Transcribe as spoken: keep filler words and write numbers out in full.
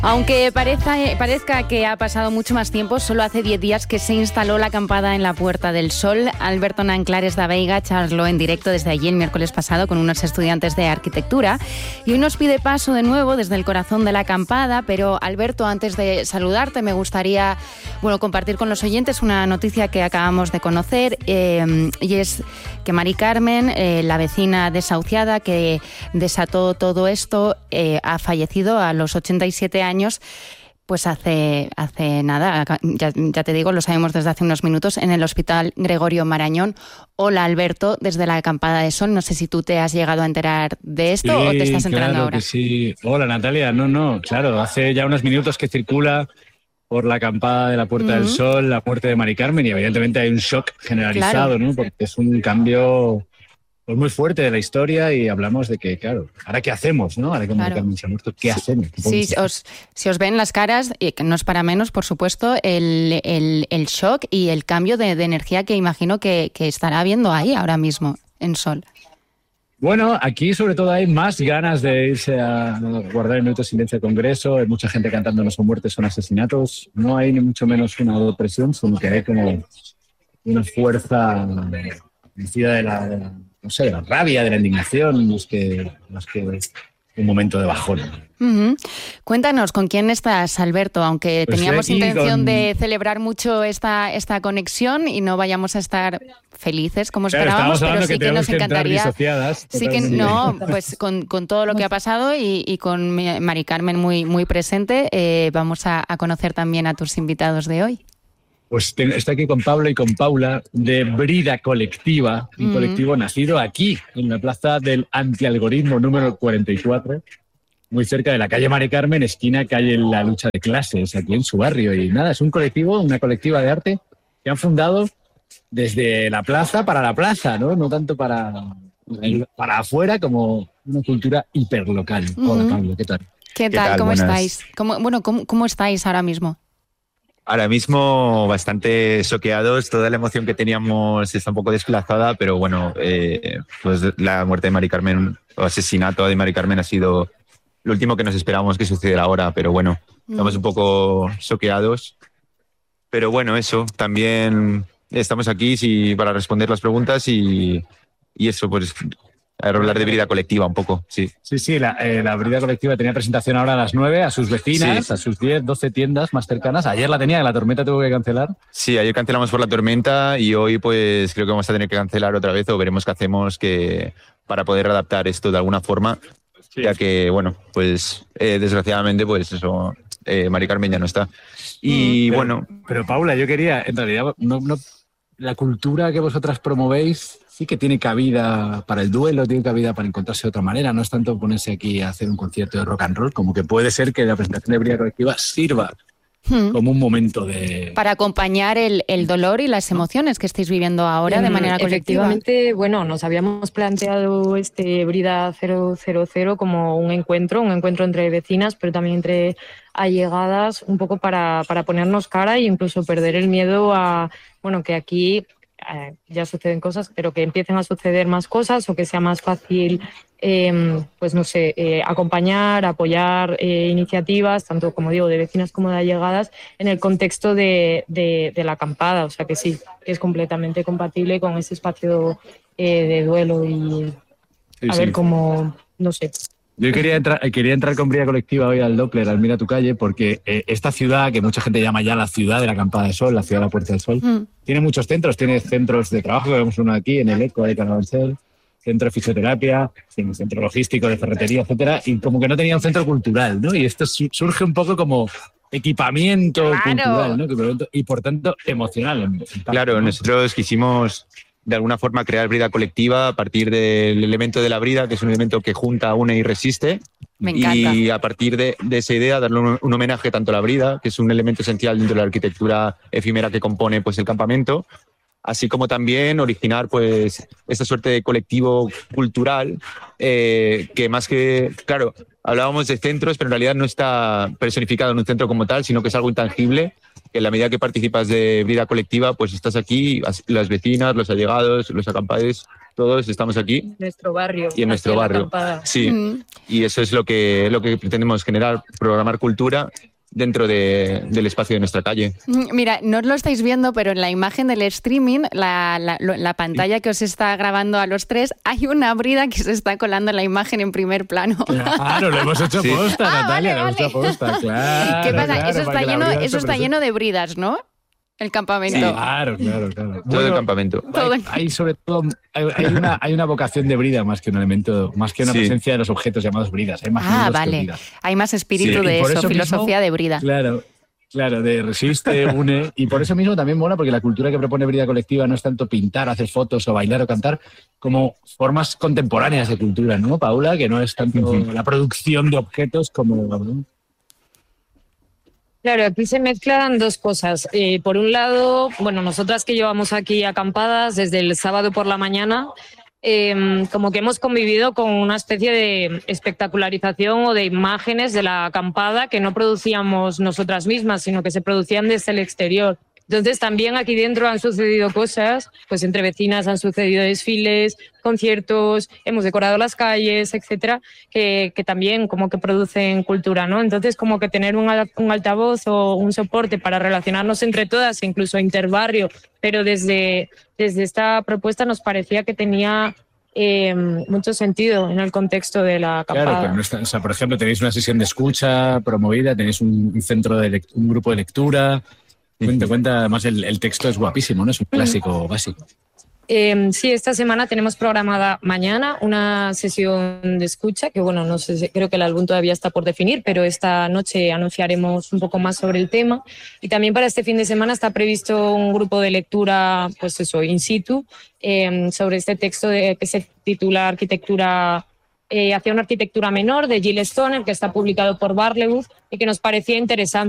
Aunque parezca, parezca que ha pasado mucho más tiempo, solo hace diez días que se instaló la acampada en la Puerta del Sol. Alberto Nanclares da Veiga charló en directo desde allí el miércoles pasado con unos estudiantes de arquitectura y hoy nos pide paso de nuevo desde el corazón de la acampada. Pero Alberto, antes de saludarte, me gustaría bueno, compartir con los oyentes una noticia que acabamos de conocer eh, y es que Mari Carmen, eh, la vecina desahuciada que desató todo esto, eh, ha fallecido a los ochenta y siete años. años, pues hace, hace nada, ya, ya te digo, lo sabemos desde hace unos minutos, en el Hospital Gregorio Marañón. Hola Alberto, desde la Acampada de Sol, no sé si tú te has llegado a enterar de esto sí, o te estás enterando claro ahora. Que sí. Hola Natalia, no, no, claro, hace ya unos minutos que circula por la acampada de la Puerta uh-huh. del Sol la muerte de Mari Carmen y evidentemente hay un shock generalizado, claro. ¿no? Porque es un cambio pues muy fuerte de la historia y hablamos de que, claro, ¿ahora qué hacemos, no? Ahora que Mari Carmen se ha muerto, ¿qué hacemos? Sí, si os, si os ven las caras, y que no es para menos, por supuesto, el, el, el shock y el cambio de, de energía que imagino que, que estará habiendo ahí ahora mismo, en Sol. Bueno, aquí sobre todo hay más ganas de irse a guardar el minuto de silencio del Congreso, hay mucha gente cantando no son muertes, son asesinatos, no hay ni mucho menos una depresión, sino que hay como una fuerza vencida de la... De la no sé, de la rabia, de la indignación, más que, más que un momento de bajón. Uh-huh. Cuéntanos, ¿con quién estás, Alberto? Aunque pues teníamos intención con... de celebrar mucho esta, esta conexión y no vayamos a estar felices como claro, esperábamos, pero sí que, que nos que encantaría. Sí que no, pues con, con todo lo que ha pasado y, y con Mari Carmen muy, muy presente, eh, vamos a, a conocer también a tus invitados de hoy. Pues estoy aquí con Pablo y con Paula de Brida Colectiva, un mm. colectivo nacido aquí, en la plaza del Antialgoritmo número cuarenta y cuatro, muy cerca de la calle Mari Carmen, esquina calle La Lucha de Clases, aquí en su barrio. Y nada, es un colectivo, una colectiva de arte que han fundado desde la plaza para la plaza, ¿no? No tanto para, para afuera como una cultura hiperlocal. Mm. Hola, Pablo, ¿qué tal? ¿Qué tal? ¿Qué tal? ¿Cómo Buenas. estáis? ¿Cómo, bueno, ¿cómo, ¿cómo estáis ahora mismo? Ahora mismo bastante choqueados, toda la emoción que teníamos está un poco desplazada, pero bueno, eh, pues la muerte de Mari Carmen, o asesinato de Mari Carmen ha sido lo último que nos esperábamos que sucediera ahora, pero bueno, estamos un poco choqueados. Pero bueno, eso, también estamos aquí sí, para responder las preguntas y, y eso, pues... A hablar de Brida Colectiva un poco, sí. Sí, sí, la, eh, la Brida Colectiva tenía presentación ahora a las nueve a sus vecinas, sí. a sus diez, doce tiendas más cercanas. Ayer la tenía, que la tormenta tuvo que cancelar. Sí, ayer cancelamos por la tormenta y hoy pues creo que vamos a tener que cancelar otra vez o veremos qué hacemos que, para poder adaptar esto de alguna forma, sí. ya que, bueno, pues eh, desgraciadamente pues eso, eh, Mari Carmen ya no está. Y pero, bueno... Pero Paula, yo quería, en realidad, no, no, la cultura que vosotras promovéis... Sí que tiene cabida para el duelo, tiene cabida para encontrarse de otra manera. No es tanto ponerse aquí a hacer un concierto de rock and roll, como que puede ser que la presentación de Brida Colectiva sirva hmm. como un momento de... Para acompañar el, el dolor y las emociones que estáis viviendo ahora de manera colectiva. Efectivamente, bueno, nos habíamos planteado este Brida cero cero cero como un encuentro, un encuentro entre vecinas, pero también entre allegadas, un poco para, para ponernos cara e incluso perder el miedo a, bueno, que aquí... Eh, ya suceden cosas, pero que empiecen a suceder más cosas o que sea más fácil, eh, pues no sé, eh, acompañar, apoyar eh, iniciativas, tanto como digo, de vecinas como de allegadas, en el contexto de, de, de la acampada. O sea que sí, es completamente compatible con ese espacio eh, de duelo y sí, a sí. ver cómo, no sé. Yo quería entrar, quería entrar con Brida Colectiva hoy al Doppler, al Mira tu Calle, porque eh, esta ciudad, que mucha gente llama ya la ciudad de la Acampada del Sol, la ciudad de la Puerta del Sol, mm. tiene muchos centros, tiene centros de trabajo, vemos uno aquí en el ECO de Carabanchel, centro de fisioterapia, centro logístico de ferretería, etcétera, y como que no tenía un centro cultural, ¿no? Y esto surge un poco como equipamiento claro. cultural, ¿no? Y por tanto emocional. Claro, ¿no? Nosotros quisimos... de alguna forma crear Brida Colectiva a partir del elemento de la brida, que es un elemento que junta, une y resiste. Me encanta. Y a partir de, de esa idea darle un, un homenaje tanto a la brida, que es un elemento esencial dentro de la arquitectura efímera que compone pues, el campamento, así como también originar pues, esta suerte de colectivo cultural eh, que más que, claro, hablábamos de centros, pero en realidad no está personificado en un centro como tal, sino que es algo intangible, que en la medida que participas de Brida Colectiva, pues estás aquí, las vecinas, los allegados, los acampados, todos estamos aquí. En nuestro barrio. Y en nuestro barrio. Sí, mm. y eso es lo que, lo que pretendemos generar, programar cultura dentro de, del espacio de nuestra calle. Mira, no os lo estáis viendo, pero en la imagen del streaming, la, la, la pantalla que os está grabando a los tres, hay una brida que se está colando en la imagen en primer plano. Claro, lo hemos hecho sí. posta, ah, Natalia, vale, lo hemos hecho posta, claro. ¿Qué pasa? Claro, eso está, lleno, eso está lleno de bridas, ¿no? El campamento. Sí, claro, claro, claro. Todo bueno, el campamento. Hay, hay sobre todo hay, hay, una, hay una vocación de brida más que un elemento, más que una sí. presencia de los objetos llamados bridas. Hay más ah, vale. Hay más espíritu sí. de eso, eso, filosofía mismo, de brida. Claro. Claro, de resiste, une, y por eso mismo también mola, porque la cultura que propone Brida Colectiva no es tanto pintar, hacer fotos o bailar o cantar, como formas contemporáneas de cultura, ¿no, Paula? Que no es tanto uh-huh. la producción de objetos como... ¿no? Claro, aquí se mezclan dos cosas. Eh, por un lado, bueno, nosotras que llevamos aquí acampadas desde el sábado por la mañana, Eh, como que hemos convivido con una especie de espectacularización o de imágenes de la acampada que no producíamos nosotras mismas, sino que se producían desde el exterior. Entonces también aquí dentro han sucedido cosas, pues entre vecinas han sucedido desfiles, conciertos, hemos decorado las calles, etcétera, que, que también como que producen cultura, ¿no? Entonces como que tener un, un altavoz o un soporte para relacionarnos entre todas, incluso interbarrio, pero desde, desde esta propuesta nos parecía que tenía eh, mucho sentido en el contexto de la acampada. Claro, pero no está, o sea, por ejemplo, tenéis una sesión de escucha promovida, tenéis un, un centro de lect- un grupo de lectura. Cuenta, cuenta, además el, el texto es guapísimo, ¿no? Es un clásico básico. Eh, sí, esta semana tenemos programada mañana una sesión de escucha, que bueno, no sé, creo que el álbum todavía está por definir, pero esta noche anunciaremos un poco más sobre el tema. Y también para este fin de semana está previsto un grupo de lectura, pues eso, in situ, eh, sobre este texto de, que se titula Arquitectura eh, hacia una arquitectura menor, de Jill Stoner, que está publicado por Barley y que nos parecía interesante